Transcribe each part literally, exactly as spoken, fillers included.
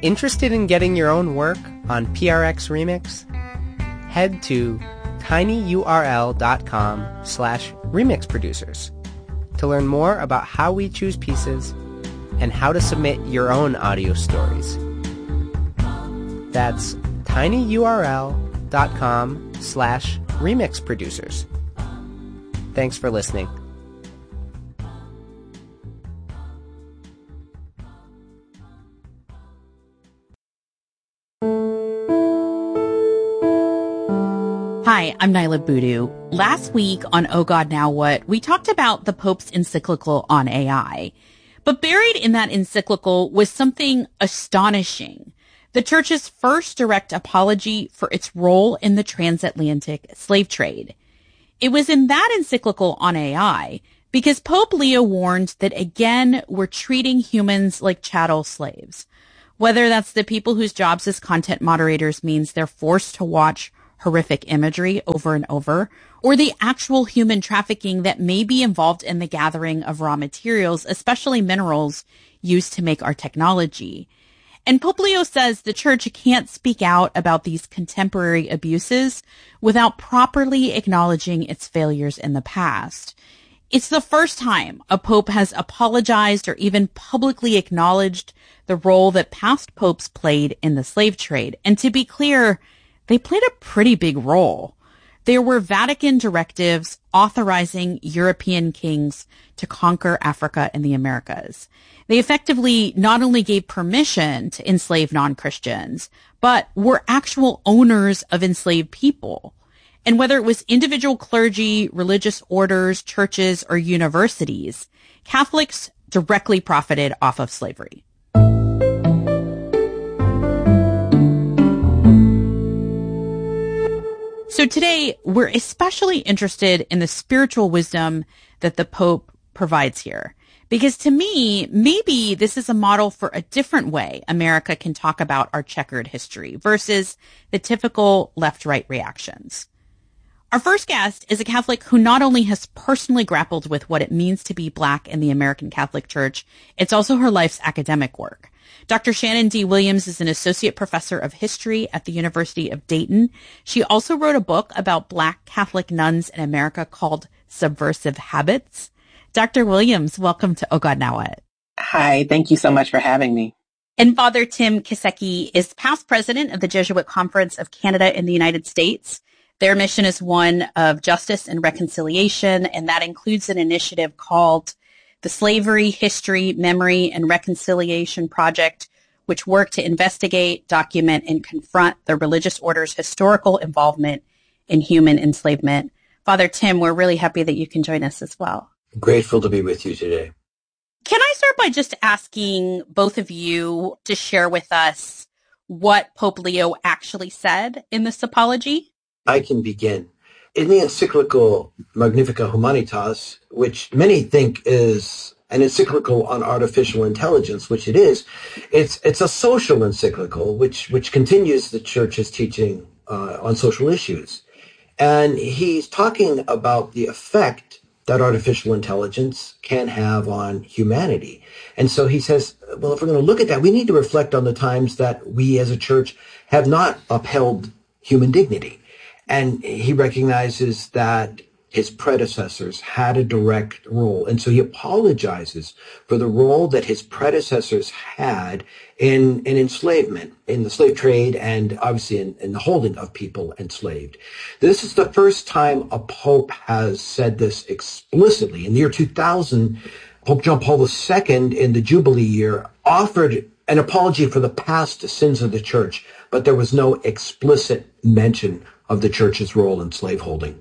Interested in getting your own work on P R X Remix? Head to tinyurl.com slash remix producers to learn more about how we choose pieces and how to submit your own audio stories. That's tinyurl.com slash remix producers. Thanks for listening. Hi, I'm Nyla Boodoo. Last week on Oh God Now What, we talked about the Pope's encyclical on A I. But buried in that encyclical was something astonishing. The Church's first direct apology for its role in the transatlantic slave trade. It was in that encyclical on A I because Pope Leo warned that again, we're treating humans like chattel slaves. Whether that's the people whose jobs as content moderators means they're forced to watch horrific imagery over and over, or the actual human trafficking that may be involved in the gathering of raw materials, especially minerals used to make our technology. And Pope Leo says the Church can't speak out about these contemporary abuses without properly acknowledging its failures in the past. It's the first time a pope has apologized or even publicly acknowledged the role that past popes played in the slave trade. And to be clear, they played a pretty big role. There were Vatican directives authorizing European kings to conquer Africa and the Americas. They effectively not only gave permission to enslave non-Christians, but were actual owners of enslaved people. And whether it was individual clergy, religious orders, churches, or universities, Catholics directly profited off of slavery. So today, we're especially interested in the spiritual wisdom that the Pope provides here. Because to me, maybe this is a model for a different way America can talk about our checkered history versus the typical left-right reactions. Our first guest is a Catholic who not only has personally grappled with what it means to be Black in the American Catholic Church, it's also her life's academic work. Doctor Shannon D. Williams is an associate professor of history at the University of Dayton. She also wrote a book about Black Catholic nuns in America called Subversive Habits. Doctor Williams, welcome to Oh God Now What. Hi, thank you so much for having me. And Father Tim Kiseki is past president of the Jesuit Conference of Canada in the United States. Their mission is one of justice and reconciliation, and that includes an initiative called the Slavery, History, Memory, and Reconciliation Project, which work to investigate, document, and confront the religious order's historical involvement in human enslavement. Father Tim, we're really happy that you can join us as well. Grateful to be with you today. Can I start by just asking both of you to share with us what Pope Leo actually said in this apology? I can begin. In the encyclical Magnificat Humanitas, which many think is an encyclical on artificial intelligence, which it is, it's it's a social encyclical, which which continues the Church's teaching uh, on social issues. And he's talking about the effect that artificial intelligence can have on humanity. And so he says, well, if we're going to look at that, we need to reflect on the times that we as a church have not upheld human dignity. And he recognizes that his predecessors had a direct role. And so he apologizes for the role that his predecessors had in, in enslavement, in the slave trade, and obviously in, in the holding of people enslaved. This is the first time a pope has said this explicitly. In the year two thousand, Pope John Paul the Second, in the Jubilee year, offered an apology for the past sins of the church, but there was no explicit mention of the church's role in slaveholding.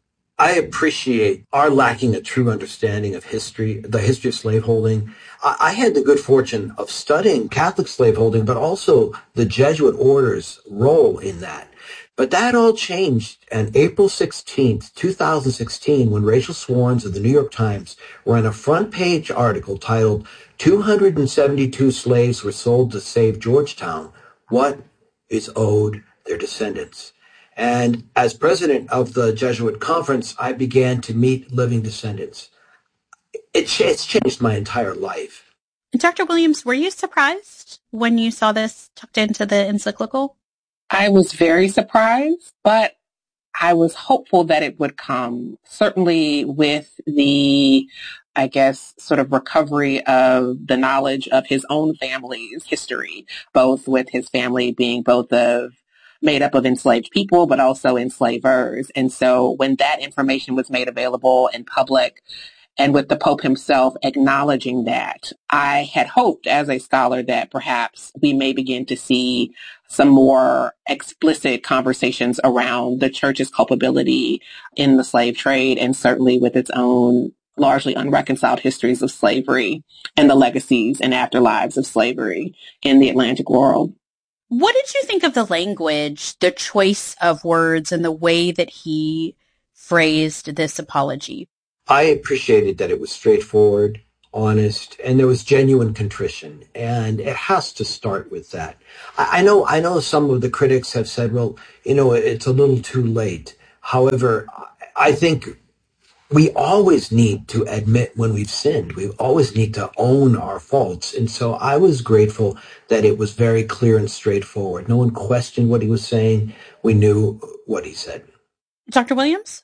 I appreciate our lacking a true understanding of history, the history of slaveholding. I, I had the good fortune of studying Catholic slaveholding, but also the Jesuit order's role in that. But that all changed on April sixteenth, two thousand sixteen, when Rachel Swarns of the New York Times ran a front page article titled, two hundred seventy-two Slaves Were Sold to Save Georgetown. What is owed their descendants? And as president of the Jesuit Conference, I began to meet living descendants. It, it's changed my entire life. Doctor Williams, were you surprised when you saw this tucked into the encyclical? I was very surprised, but I was hopeful that it would come, certainly with the, I guess, sort of recovery of the knowledge of his own family's history, both with his family being both of made up of enslaved people, but also enslavers. And so when that information was made available in public, and with the Pope himself acknowledging that, I had hoped as a scholar that perhaps we may begin to see some more explicit conversations around the church's culpability in the slave trade, and certainly with its own largely unreconciled histories of slavery and the legacies and afterlives of slavery in the Atlantic world. What did you think of the language, the choice of words, and the way that he phrased this apology? I appreciated that it was straightforward, honest, and there was genuine contrition. And it has to start with that. I, I know, I know some of the critics have said, well, you know, it's a little too late. However, I think we always need to admit when we've sinned. We always need to own our faults. And so I was grateful that it was very clear and straightforward. No one questioned what he was saying. We knew what he said. Doctor Williams?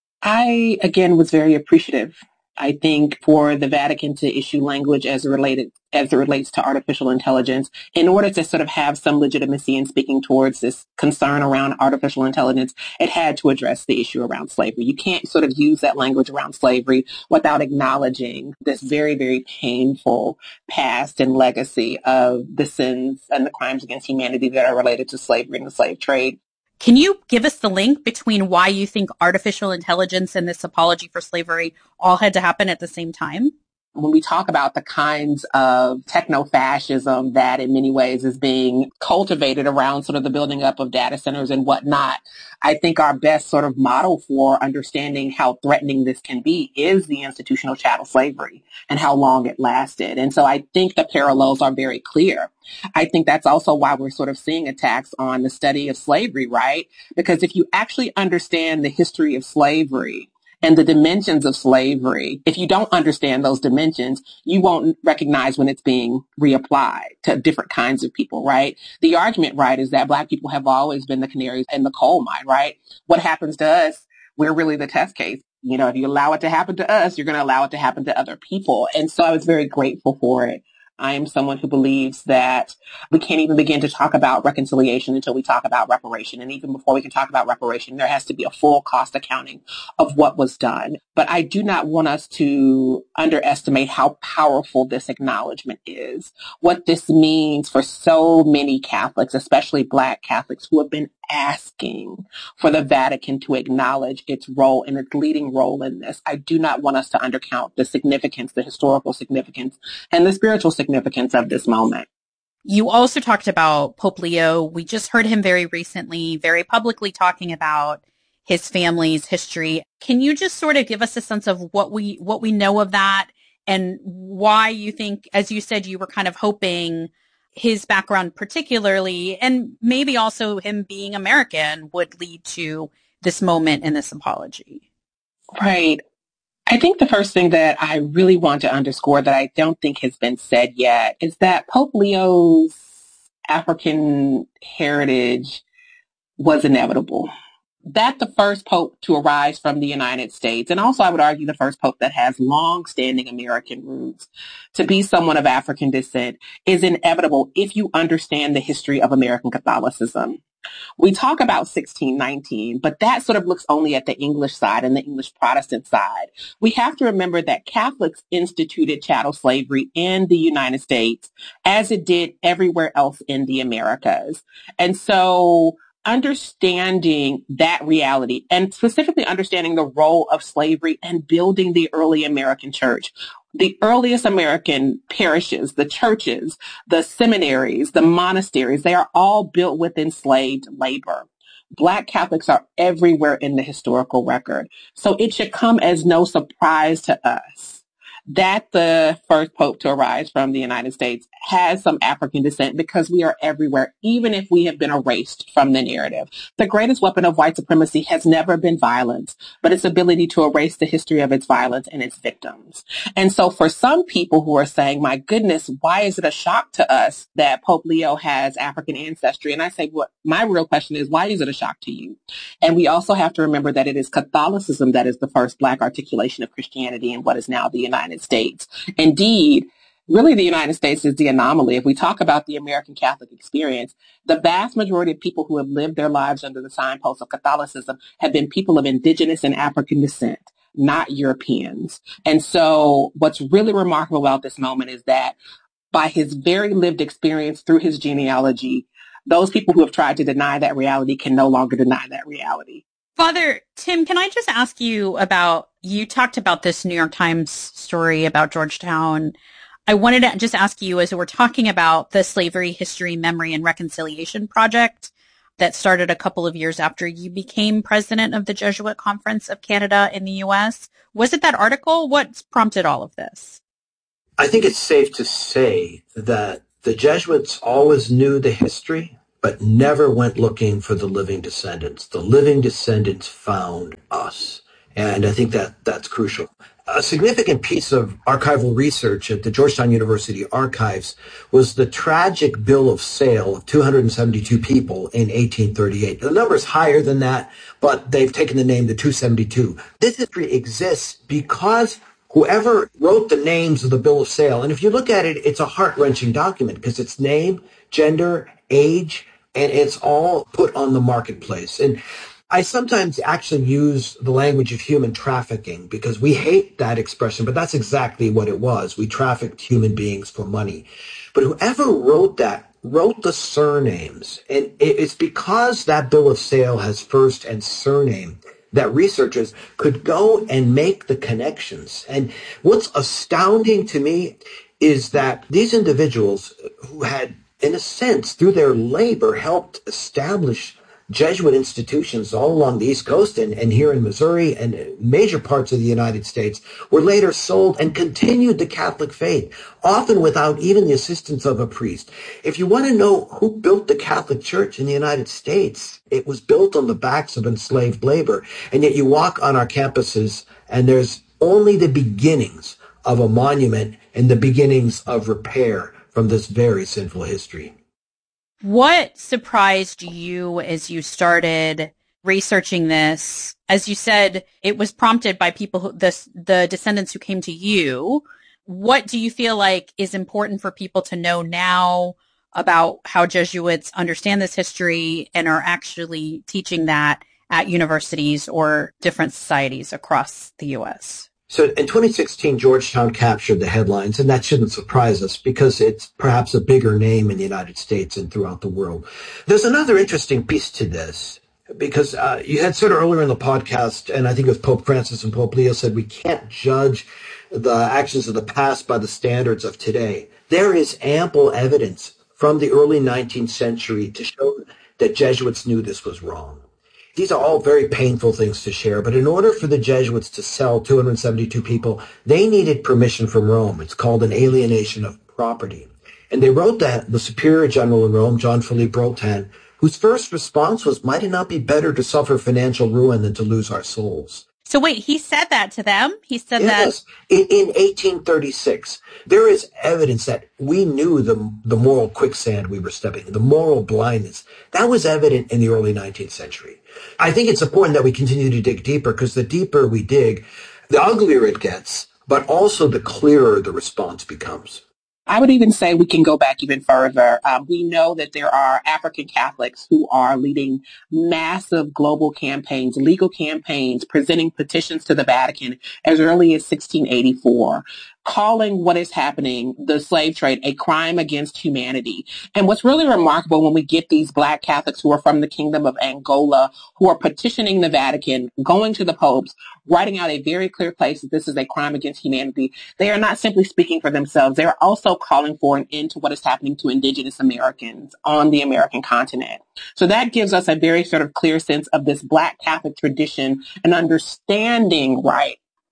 I, again, was very appreciative. I think for the Vatican to issue language as it related, as it relates to artificial intelligence, in order to sort of have some legitimacy in speaking towards this concern around artificial intelligence, it had to address the issue around slavery. You can't sort of use that language around slavery without acknowledging this very, very painful past and legacy of the sins and the crimes against humanity that are related to slavery and the slave trade. Can you give us the link between why you think artificial intelligence and this apology for slavery all had to happen at the same time? When we talk about the kinds of techno-fascism that in many ways is being cultivated around sort of the building up of data centers and whatnot, I think our best sort of model for understanding how threatening this can be is the institutional chattel slavery and how long it lasted. And so I think the parallels are very clear. I think that's also why we're sort of seeing attacks on the study of slavery, right? Because if you actually understand the history of slavery and the dimensions of slavery, if you don't understand those dimensions, you won't recognize when it's being reapplied to different kinds of people, right? The argument, right, is that Black people have always been the canaries in the coal mine, right? What happens to us, we're really the test case. You know, if you allow it to happen to us, you're going to allow it to happen to other people. And so I was very grateful for it. I am someone who believes that we can't even begin to talk about reconciliation until we talk about reparation. And even before we can talk about reparation, there has to be a full cost accounting of what was done. But I do not want us to underestimate how powerful this acknowledgement is, what this means for so many Catholics, especially Black Catholics, who have been asking for the Vatican to acknowledge its role and its leading role in this. I do not want us to undercount the significance, the historical significance, and the spiritual significance of this moment. You also talked about Pope Leo. We just heard him very recently, very publicly talking about his family's history. Can you just sort of give us a sense of what we what we know of that and why you think, as you said, you were kind of hoping his background particularly, and maybe also him being American, would lead to this moment and this apology? Right. I think the first thing that I really want to underscore that I don't think has been said yet is that Pope Leo's African heritage was inevitable. That the first pope to arise from the United States, and also I would argue the first pope that has long-standing American roots, to be someone of African descent is inevitable if you understand the history of American Catholicism. We talk about sixteen nineteen, but that sort of looks only at the English side and the English Protestant side. We have to remember that Catholics instituted chattel slavery in the United States as it did everywhere else in the Americas. And so understanding that reality and specifically understanding the role of slavery and building the early American church, the earliest American parishes, the churches, the seminaries, the monasteries, they are all built with enslaved labor. Black Catholics are everywhere in the historical record. So it should come as no surprise to us that the first pope to arise from the United States has some African descent because we are everywhere, even if we have been erased from the narrative. The greatest weapon of white supremacy has never been violence, but its ability to erase the history of its violence and its victims. And so for some people who are saying, my goodness, why is it a shock to us that Pope Leo has African ancestry? And I say, well, my real question is, why is it a shock to you? And we also have to remember that it is Catholicism that is the first Black articulation of Christianity in what is now the United States. Indeed, really the United States is the anomaly. If we talk about the American Catholic experience, the vast majority of people who have lived their lives under the signposts of Catholicism have been people of indigenous and African descent, not Europeans. And so what's really remarkable about this moment is that by his very lived experience through his genealogy, those people who have tried to deny that reality can no longer deny that reality. Father Tim, can I just ask you about, you talked about this New York Times story about Georgetown. I wanted to just ask you, as we're talking about the Slavery History, Memory, and Reconciliation Project that started a couple of years after you became president of the Jesuit Conference of Canada in the U S, was it that article? What prompted all of this? I think it's safe to say that the Jesuits always knew the history, but never went looking for the living descendants. The living descendants found us. And I think that that's crucial. A significant piece of archival research at the Georgetown University Archives was the tragic bill of sale of two hundred seventy-two people in eighteen thirty-eight. The number is higher than that, but they've taken the name the two seventy-two. This history exists because whoever wrote the names of the bill of sale, and if you look at it, it's a heart-wrenching document because it's name, gender, age, and it's all put on the marketplace. And I sometimes actually use the language of human trafficking because we hate that expression, but that's exactly what it was. We trafficked human beings for money. But whoever wrote that wrote the surnames. And it's because that bill of sale has first and surname that researchers could go and make the connections. And what's astounding to me is that these individuals who had, in a sense, through their labor, helped establish Jesuit institutions all along the East Coast and, and here in Missouri and major parts of the United States were later sold and continued the Catholic faith, often without even the assistance of a priest. If you want to know who built the Catholic Church in the United States, it was built on the backs of enslaved labor. And yet you walk on our campuses and there's only the beginnings of a monument and the beginnings of repair from this very sinful history. What surprised you as you started researching this? As you said, it was prompted by people, who, the, the descendants who came to you. What do you feel like is important for people to know now about how Jesuits understand this history and are actually teaching that at universities or different societies across the U S? So in twenty sixteen, Georgetown captured the headlines, and that shouldn't surprise us because it's perhaps a bigger name in the United States and throughout the world. There's another interesting piece to this because uh, you had said earlier in the podcast, and I think it was Pope Francis and Pope Leo said, we can't judge the actions of the past by the standards of today. There is ample evidence from the early nineteenth century to show that Jesuits knew this was wrong. These are all very painful things to share, but in order for the Jesuits to sell two hundred seventy-two people, they needed permission from Rome. It's called an alienation of property. And they wrote that the superior general in Rome, John Philippe Brotin, whose first response was, might it not be better to suffer financial ruin than to lose our souls? So wait, he said that to them? He said yes. that? In, in eighteen thirty-six, there is evidence that we knew the, the moral quicksand we were stepping in, the moral blindness. That was evident in the early nineteenth century. I think it's important that we continue to dig deeper because the deeper we dig, the uglier it gets, but also the clearer the response becomes. I would even say we can go back even further. Um, we know that there are African Catholics who are leading massive global campaigns, legal campaigns, presenting petitions to the Vatican as early as sixteen eighty-four, calling what is happening, the slave trade, a crime against humanity. And what's really remarkable when we get these Black Catholics who are from the Kingdom of Angola, who are petitioning the Vatican, going to the popes, writing out a very clear place that this is a crime against humanity, they are not simply speaking for themselves. They are also calling for an end to what is happening to indigenous Americans on the American continent. So that gives us a very sort of clear sense of this Black Catholic tradition and understanding, right,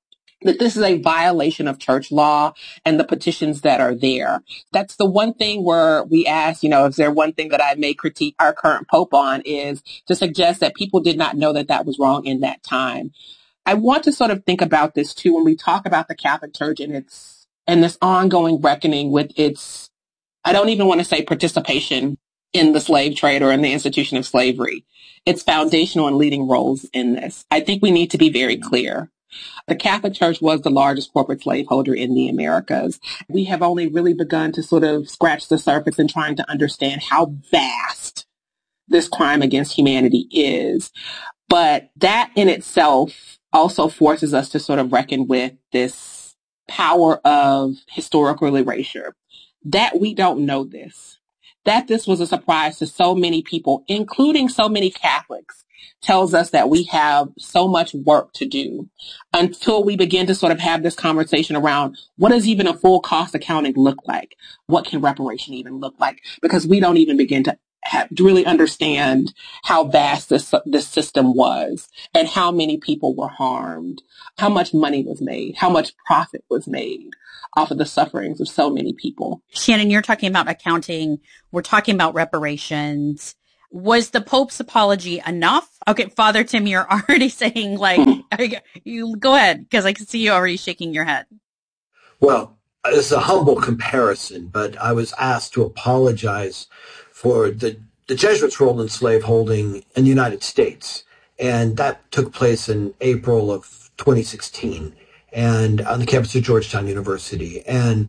that this is a violation of church law and the petitions that are there. That's the one thing where we ask, you know, is there one thing that I may critique our current Pope on, is to suggest that people did not know that that was wrong in that time. I want to sort of think about this too when we talk about the Catholic Church and its and this ongoing reckoning with its, I don't even want to say participation in the slave trade or in the institution of slavery, its foundational and leading roles in this. I think we need to be very clear. The Catholic Church was the largest corporate slaveholder in the Americas. We have only really begun to sort of scratch the surface in trying to understand how vast this crime against humanity is. But that in itself also forces us to sort of reckon with this power of historical erasure, that we don't know this, that this was a surprise to so many people, including so many Catholics, tells us that we have so much work to do until we begin to sort of have this conversation around what does even a full cost accounting look like? What can reparation even look like? Because we don't even begin to have to really understand how vast this, this system was and how many people were harmed, how much money was made, how much profit was made off of the sufferings of so many people. Shannon, you're talking about accounting. We're talking about reparations. Was the Pope's apology enough? Okay, Father Tim, you're already saying like, you go ahead, because I can see you already shaking your head. Well, it's a humble comparison, but I was asked to apologize for the, the Jesuits' role in slaveholding in the United States. And that took place in April of twenty sixteen and on the campus of Georgetown University. And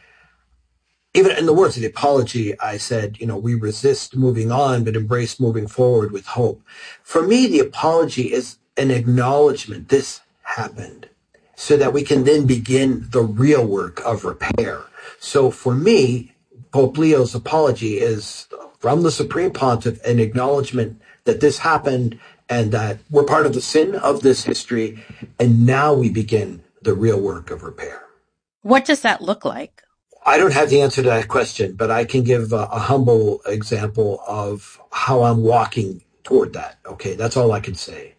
even in the words of the apology, I said, you know, we resist moving on, but embrace moving forward with hope. For me, the apology is an acknowledgement this happened so that we can then begin the real work of repair. So for me, Pope Leo's apology is from the Supreme Pontiff an acknowledgement that this happened and that we're part of the sin of this history. And now we begin the real work of repair. What does that look like? I don't have the answer to that question, but I can give a, a humble example of how I'm walking toward that. Okay, that's all I can say.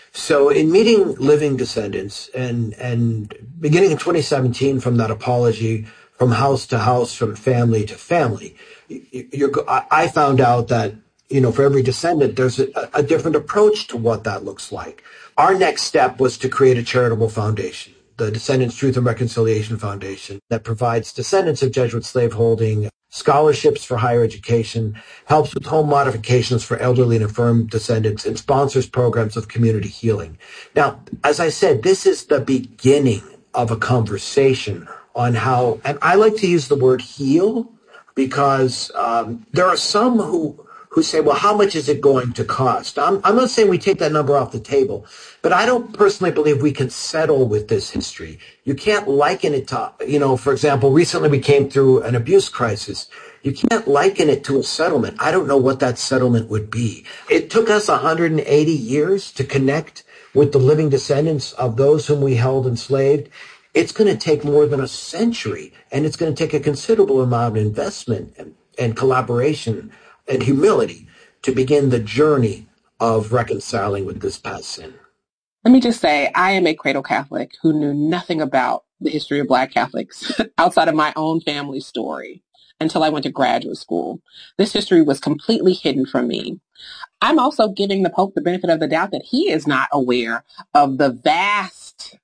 So in meeting living descendants and, and beginning in twenty seventeen from that apology, from house to house, from family to family, you're, I found out that, you know, for every descendant, there's a, a different approach to what that looks like. Our next step was to create a charitable foundation, the Descendants Truth and Reconciliation Foundation, that provides descendants of Jesuit slaveholding scholarships for higher education, helps with home modifications for elderly and infirm descendants, and sponsors programs of community healing. Now, as I said, this is the beginning of a conversation on how, and I like to use the word heal, because um, there are some who who say, well, how much is it going to cost? I'm, I'm not saying we take that number off the table, but I don't personally believe we can settle with this history. You can't liken it to, you know, for example, recently we came through an abuse crisis. You can't liken it to a settlement. I don't know what that settlement would be. It took us one hundred eighty years to connect with the living descendants of those whom we held enslaved. It's going to take more than a century, and it's going to take a considerable amount of investment and, and collaboration and humility to begin the journey of reconciling with this past sin. Let me just say, I am a cradle Catholic who knew nothing about the history of Black Catholics outside of my own family story until I went to graduate school. This history was completely hidden from me. I'm also giving the Pope the benefit of the doubt that he is not aware of the vast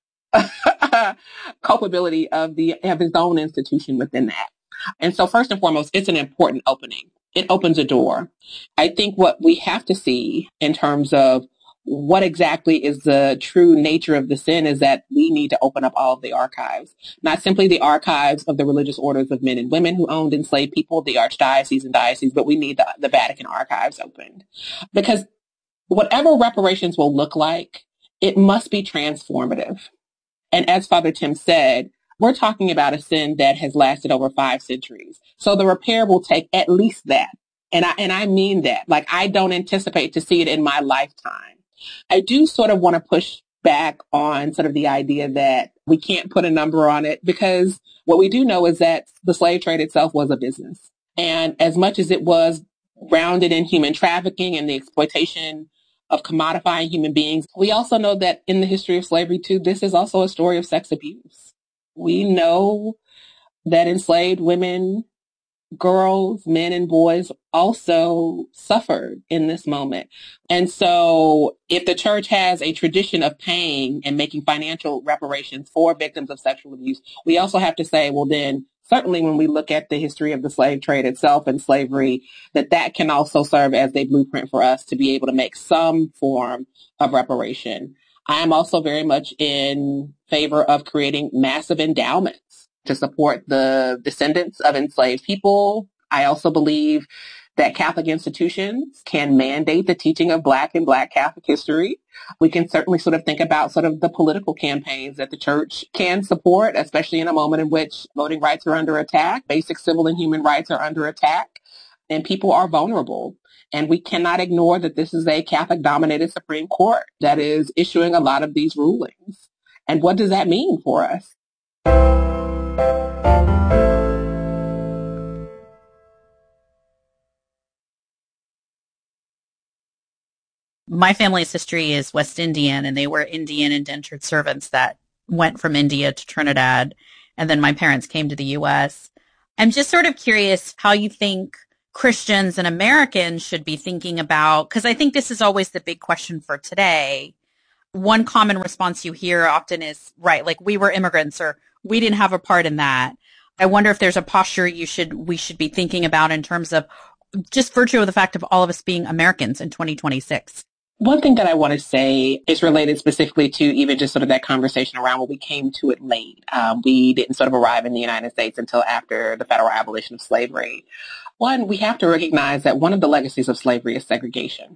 culpability of the of his own institution within that. And so first and foremost, it's an important opening. It opens a door. I think what we have to see in terms of what exactly is the true nature of the sin is that we need to open up all of the archives, not simply the archives of the religious orders of men and women who owned enslaved people, the archdioceses and dioceses, but we need the, the Vatican archives opened. Because whatever reparations will look like, it must be transformative. And as Father Tim said, we're talking about a sin that has lasted over five centuries. So the repair will take at least that. And I, and I mean that. Like, I don't anticipate to see it in my lifetime. I do sort of want to push back on sort of the idea that we can't put a number on it, because what we do know is that the slave trade itself was a business. And as much as it was grounded in human trafficking and the exploitation of commodifying human beings. We also know that in the history of slavery, too, this is also a story of sex abuse. We know that enslaved women, girls, men and boys also suffered in this moment. And so if the church has a tradition of paying and making financial reparations for victims of sexual abuse, we also have to say, well, then certainly when we look at the history of the slave trade itself and slavery, that that can also serve as a blueprint for us to be able to make some form of reparation. I am also very much in favor of creating massive endowments to support the descendants of enslaved people. I also believe that Catholic institutions can mandate the teaching of Black and Black Catholic history. We can certainly sort of think about sort of the political campaigns that the church can support, especially in a moment in which voting rights are under attack, basic civil and human rights are under attack, and people are vulnerable. And we cannot ignore that this is a Catholic-dominated Supreme Court that is issuing a lot of these rulings. And what does that mean for us? My family's history is West Indian, and they were Indian indentured servants that went from India to Trinidad. And then my parents came to the U S. I'm just sort of curious how you think Christians and Americans should be thinking about, because I think this is always the big question for today. One common response you hear often is, right, like we were immigrants or we didn't have a part in that. I wonder if there's a posture you should, we should be thinking about in terms of just virtue of the fact of all of us being Americans in twenty twenty-six. One thing that I want to say is related specifically to even just sort of that conversation around when we came to it late. Um, we didn't sort of arrive in the United States until after the federal abolition of slavery. One, we have to recognize that one of the legacies of slavery is segregation.